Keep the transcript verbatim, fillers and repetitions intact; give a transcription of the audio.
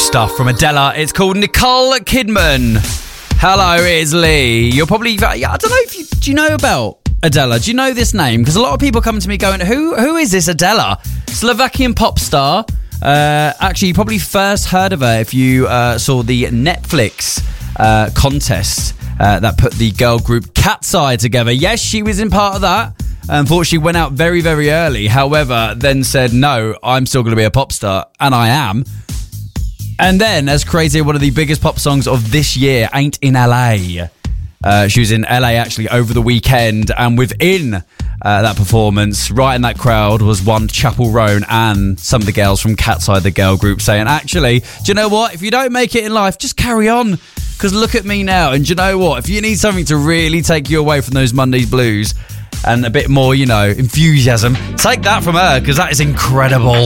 stuff from Adele. It's called Nicole Kidman. Hello, it's Lee. You're probably... I don't know if you... Do you know about Adele? Do you know this name? Because a lot of people come to me going, who who is this Adele? Slovakian pop star. Uh, actually, you probably first heard of her if you uh, saw the Netflix uh, contest uh, that put the girl group Cat's Eye together. Yes, she was in part of that. Unfortunately, went out very, very early. However, then said, no, I'm still going to be a pop star. And I am. And then, as crazy, one of the biggest pop songs of this year, Ain't in L A. Uh, she was in L A actually over the weekend, and within uh, that performance, right in that crowd, was one Chapel Roan and some of the girls from Cat's Eye, the girl group, saying, actually, do you know what? If you don't make it in life, just carry on, because look at me now. And do you know what? If you need something to really take you away from those Mondays blues and a bit more, you know, enthusiasm, take that from her, because that is incredible.